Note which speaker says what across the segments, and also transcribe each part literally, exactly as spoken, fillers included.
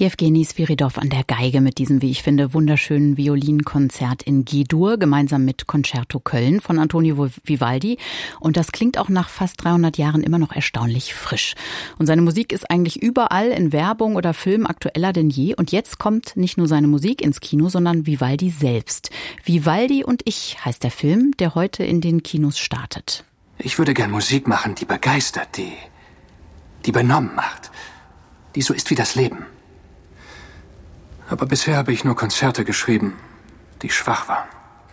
Speaker 1: Jewgeni Sviridov an der Geige mit diesem, wie ich finde, wunderschönen Violinkonzert in G-Dur, gemeinsam mit Concerto Köln von Antonio Vivaldi. Und das klingt auch nach fast dreihundert Jahren immer noch erstaunlich frisch. Und seine Musik ist eigentlich überall in Werbung oder Film aktueller denn je. Und jetzt kommt nicht nur seine Musik ins Kino, sondern Vivaldi selbst. Vivaldi und ich heißt der Film, der heute in den Kinos startet.
Speaker 2: Ich würde gern Musik machen, die begeistert, die, die benommen macht, die so ist wie das Leben. Aber bisher habe ich nur Konzerte geschrieben, die schwach waren.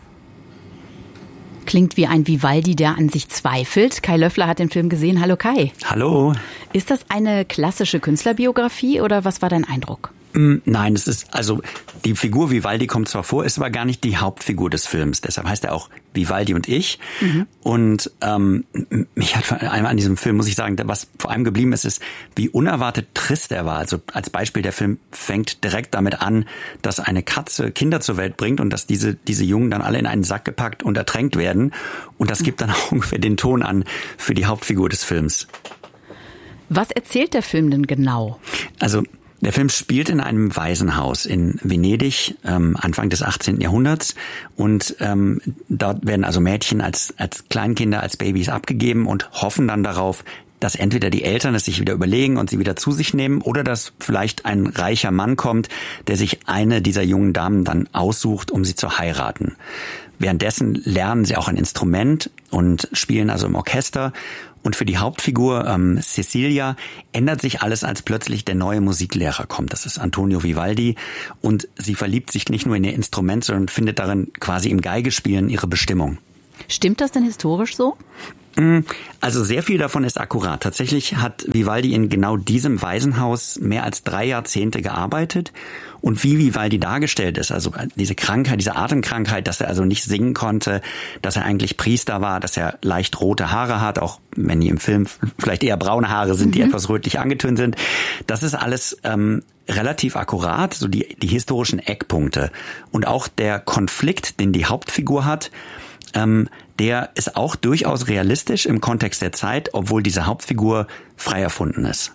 Speaker 1: Klingt wie ein Vivaldi, der an sich zweifelt. Kai Löffler hat den Film gesehen. Hallo Kai.
Speaker 3: Hallo.
Speaker 1: Ist das eine klassische Künstlerbiografie oder was war dein Eindruck?
Speaker 3: Nein, es ist, also die Figur Vivaldi kommt zwar vor, ist aber gar nicht die Hauptfigur des Films. Deshalb heißt er auch Vivaldi und ich. Mhm. Und ähm, mich hat vor allem an diesem Film, muss ich sagen, was vor allem geblieben ist, ist, wie unerwartet trist er war. Also als Beispiel, der Film fängt direkt damit an, dass eine Katze Kinder zur Welt bringt und dass diese diese Jungen dann alle in einen Sack gepackt und ertränkt werden. Und das gibt dann auch ungefähr den Ton an für die Hauptfigur des Films.
Speaker 1: Was erzählt der Film denn genau?
Speaker 3: Also der Film spielt in einem Waisenhaus in Venedig, ähm, Anfang des achtzehnten Jahrhunderts. Und ähm, dort werden also Mädchen als als Kleinkinder, als Babys abgegeben und hoffen dann darauf, dass entweder die Eltern es sich wieder überlegen und sie wieder zu sich nehmen oder dass vielleicht ein reicher Mann kommt, der sich eine dieser jungen Damen dann aussucht, um sie zu heiraten. Währenddessen lernen sie auch ein Instrument und spielen also im Orchester. Und für die Hauptfigur ähm, Cecilia ändert sich alles, als plötzlich der neue Musiklehrer kommt. Das ist Antonio Vivaldi. Und sie verliebt sich nicht nur in ihr Instrument, sondern findet darin quasi im Geigespielen ihre Bestimmung.
Speaker 1: Stimmt das denn historisch so?
Speaker 3: Also sehr viel davon ist akkurat. Tatsächlich hat Vivaldi in genau diesem Waisenhaus mehr als drei Jahrzehnte gearbeitet. Und wie Vivaldi dargestellt ist, also diese Krankheit, diese Atemkrankheit, dass er also nicht singen konnte, dass er eigentlich Priester war, dass er leicht rote Haare hat, auch wenn die im Film vielleicht eher braune Haare sind, die mhm. etwas rötlich angetönt sind. Das ist alles ähm, relativ akkurat, so die, die historischen Eckpunkte. Und auch der Konflikt, den die Hauptfigur hat, ähm, der ist auch durchaus realistisch im Kontext der Zeit, obwohl diese Hauptfigur frei erfunden ist.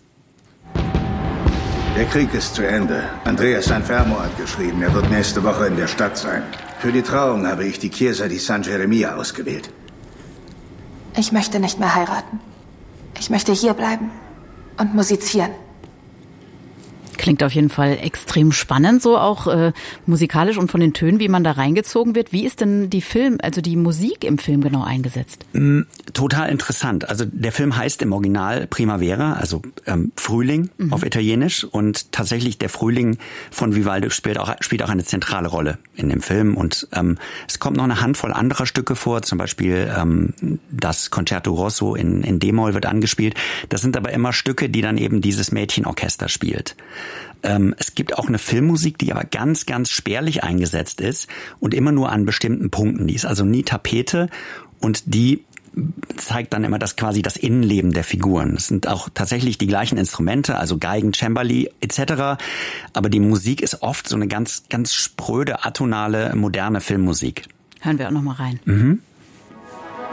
Speaker 4: Der Krieg ist zu Ende. Andreas Sanfermo hat geschrieben, er wird nächste Woche in der Stadt sein. Für die Trauung habe ich die Chiesa di San Geremia ausgewählt.
Speaker 5: Ich möchte nicht mehr heiraten. Ich möchte hier bleiben und musizieren.
Speaker 1: Klingt auf jeden Fall extrem spannend, so auch äh, musikalisch und von den Tönen, wie man da reingezogen wird. Wie ist denn die Film, also die Musik im Film genau eingesetzt?
Speaker 3: Mm, total interessant. Also der Film heißt im Original Primavera, also ähm, Frühling mhm. auf Italienisch. Und tatsächlich der Frühling von Vivaldi spielt auch, spielt auch eine zentrale Rolle in dem Film. Und ähm, es kommt noch eine Handvoll anderer Stücke vor, zum Beispiel ähm, das Concerto Rosso in, in D-Moll wird angespielt. Das sind aber immer Stücke, die dann eben dieses Mädchenorchester spielt. Ähm, es gibt auch eine Filmmusik, die aber ganz, ganz spärlich eingesetzt ist und immer nur an bestimmten Punkten. Die ist also nie Tapete und die zeigt dann immer das quasi das Innenleben der Figuren. Es sind auch tatsächlich die gleichen Instrumente, also Geigen, Cembali et cetera. Aber die Musik ist oft so eine ganz, ganz spröde, atonale, moderne Filmmusik.
Speaker 1: Hören wir auch noch mal rein.
Speaker 3: Mhm.